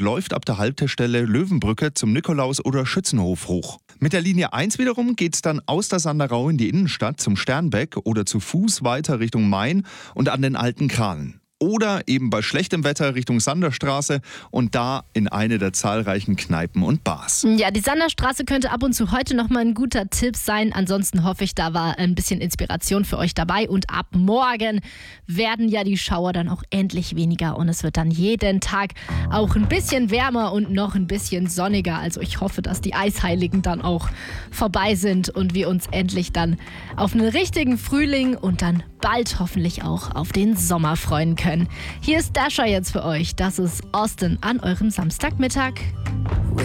und läuft ab der Haltestelle Löwenbrücke zum Nikolaus- oder Schützenhof hoch. Mit der Linie 1 wiederum geht's dann aus der Sanderau in die Innenstadt zum Sternbeck oder zu Fuß weiter Richtung Main und an den Alten Krahlen. Oder eben bei schlechtem Wetter Richtung Sanderstraße und da in eine der zahlreichen Kneipen und Bars. Ja, die Sanderstraße könnte ab und zu heute nochmal ein guter Tipp sein. Ansonsten hoffe ich, da war ein bisschen Inspiration für euch dabei. Und ab morgen werden ja die Schauer dann auch endlich weniger. Und es wird dann jeden Tag auch ein bisschen wärmer und noch ein bisschen sonniger. Also ich hoffe, dass die Eisheiligen dann auch vorbei sind und wir uns endlich dann auf einen richtigen Frühling und dann bald hoffentlich auch auf den Sommer freuen können. Hier ist Dasher jetzt für euch. Das ist Austin an eurem Samstagmittag.